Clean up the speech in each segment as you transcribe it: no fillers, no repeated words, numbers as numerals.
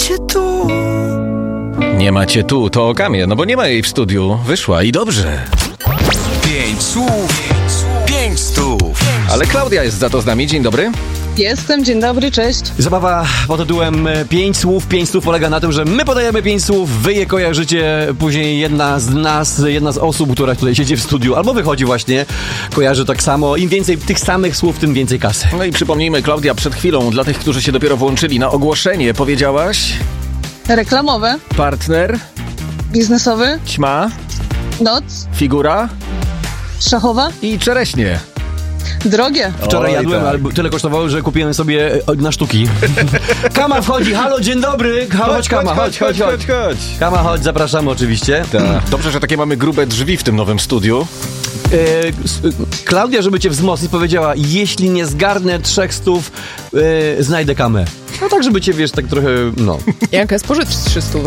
cię tu. Nie macie tu, to o Kamie, no bo nie ma jej w studiu. Wyszła i dobrze. 5 słów, 5 stów. Ale Klaudia jest za to z nami. Dzień dobry. Jestem, dzień dobry, cześć. Zabawa pod tytułem 5 słów. 5 słów polega na tym, że my podajemy 5 słów, wy je kojarzycie, później jedna z osób, która tutaj siedzi w studiu, albo wychodzi właśnie, kojarzy tak samo. Im więcej tych samych słów, tym więcej kasy. No i przypomnijmy, Klaudia, przed chwilą, dla tych, którzy się dopiero włączyli, na ogłoszenie powiedziałaś: Reklamowe, partner, biznesowy, ćma, noc, figura szachowa, i czereśnie. drogie. Wczoraj Oj, jadłem, tak. ale tyle kosztowało, że kupiłem sobie na sztuki. Kama wchodzi, halo, dzień dobry. Chodź, Kama, chodź. Kama, chodź, zapraszamy oczywiście. Tak. Dobrze, że takie mamy grube drzwi w tym nowym studiu. Klaudia, żeby cię wzmocnić, powiedziała: jeśli nie zgarnę 300, znajdę Kamę. No tak, żeby cię, wiesz, tak trochę, no. Jaka jest pożyć 300?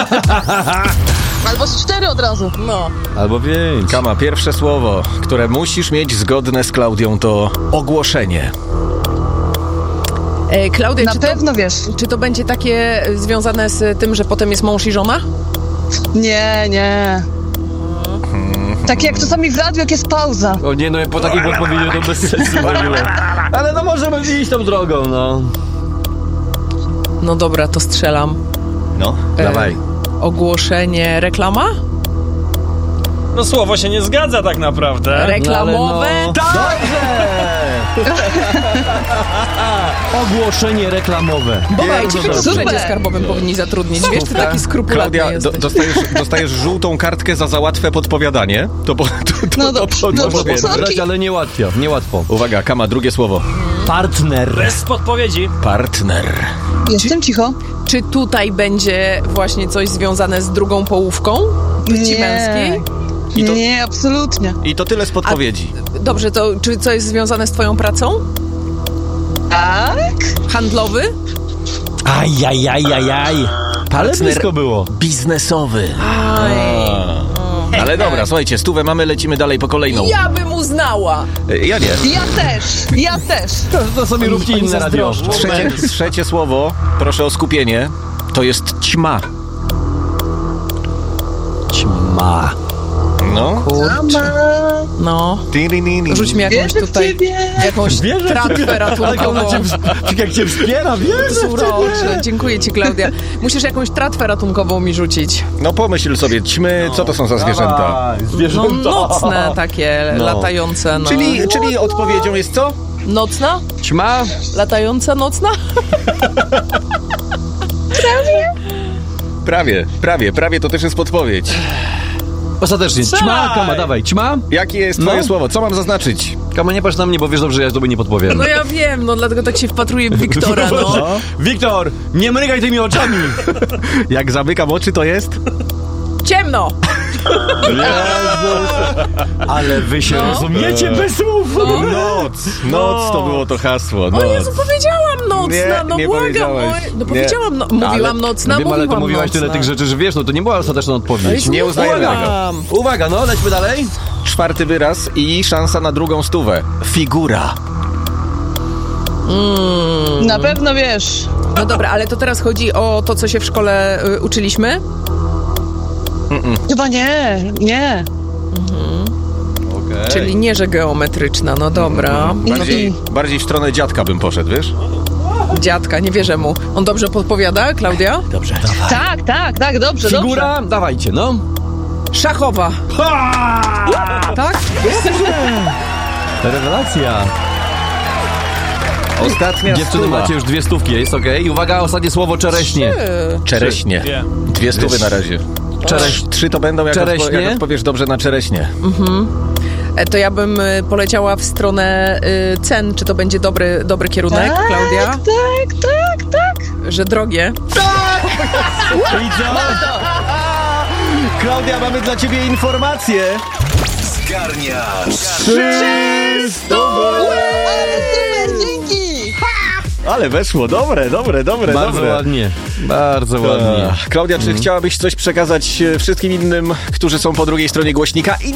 Albo z 4 od razu. No. Albo 5. Kama, pierwsze słowo, które musisz mieć zgodne z Klaudią, to ogłoszenie. Klaudia, Na pewno wiesz. czy to będzie takie związane z tym, że potem jest mąż i żona? Nie. Tak jak czasami w radiu, jak jest pauza. O nie, no po takiej odpowiedzi to bez sensu w ogóle. Ale no możemy iść tą drogą, no. No dobra, to strzelam. No, Dawaj. Ogłoszenie, reklama? No słowo się nie zgadza tak naprawdę. Reklamowe? No, ogłoszenie reklamowe. Ej, ciebie to w Super. urzędzie skarbowym powinni zatrudnić. Wiesz, ty taki skrupulatny Klaudia, jesteś. dostajesz żółtą kartkę za łatwe podpowiadanie. No dobrze, powiedz. sorki. Ale niełatwo. Uwaga, Kama, drugie słowo. Partner. Bez podpowiedzi. Partner. Jestem cicho. Czy tutaj będzie właśnie coś związane z drugą połówką płci męskiej? I to- Nie, absolutnie. I to tyle z podpowiedzi. Dobrze, to czy coś jest związane z twoją pracą? Tak? Handlowy? Ajajajajaj. Ale Partner blisko było. biznesowy. Aj. Ale dobra, słuchajcie, 100 mamy, lecimy dalej po kolejną. Ja bym uznała. Ja nie. Ja też. To sobie róbcie oni inne radio. zazdroszczą. Trzecie słowo, proszę o skupienie, to jest ćma. Ćma. No. No, rzuć mi jakąś Wierzę w tutaj, ciebie. jakąś tratwę ratunkową. Jak cię wspiera, To są urocze. Dziękuję ci, Klaudia. Musisz jakąś tratwę ratunkową mi rzucić. No pomyśl sobie, ćmy, co to są za zwierzęta? No nocne takie, latające. No. Czyli odpowiedzią jest co? Nocna? Ćma. Latająca nocna? Prawie, to też jest podpowiedź. Ostatecznie. Ćma, Kama, dawaj. Ćma. Jakie jest twoje słowo? Co mam zaznaczyć? Kama, nie patrz na mnie, bo wiesz dobrze, że ja tobie nie podpowiem. No ja wiem, no dlatego tak się wpatruję w Wiktora, no. Wiktor, nie mrygaj tymi oczami. Jak zamykam oczy, to jest? Ciemno! Ale wy się rozumiecie bez słów. Noc to było to hasło. Noc. O Jezu, powiedziałam nocna, Nie, no nie błagam. powiedziałeś. No powiedziałam, mówiłam nocna, Wiem, ale to mówiłam mówiłaś nocna. tyle tych rzeczy, że wiesz, no to nie była ostateczna odpowiedź. Nie uznajemy tego. Uwaga, no, lećmy dalej. 4. wyraz i szansa na drugą 100. Figura. Na pewno wiesz. No dobra, ale to teraz chodzi o to, co się w szkole uczyliśmy? Chyba nie. Okay. Czyli nie, że geometryczna, no dobra. Bardziej w stronę dziadka bym poszedł, wiesz? Dziadka, nie wierzę mu. On dobrze podpowiada, Klaudia? Dobrze. Tak, dobrze. Figura, dawajcie, no. Szachowa. Tak? Rewelacja. Ostatnia Dziewczyny, 100. macie już 2 stówki, jest okej? I uwaga, ostatnie słowo, czereśnie. Czereśnie. 2 100 na razie. 3 to będą, jak odpowiesz dobrze na czereśnie. To ja bym poleciała w stronę cen. Czy to będzie dobry kierunek, Klaudia? Tak. Że drogie. I co? Klaudia, mamy dla ciebie informację. Zgarniasz 300! Ale super, dzięki. Ale weszło, dobre. Bardzo ładnie. Klaudia, czy chciałabyś coś przekazać wszystkim innym, którzy są po drugiej stronie głośnika i